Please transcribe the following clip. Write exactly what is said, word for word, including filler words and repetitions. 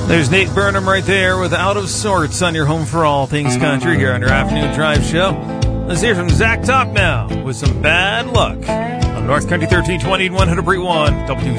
There's Nate Burnham right there with Out of Sorts on your home for all things country here on your Afternoon Drive show. Let's hear from Zach Top now with some Bad Luck on North Country thirteen twenty and one hundred point one W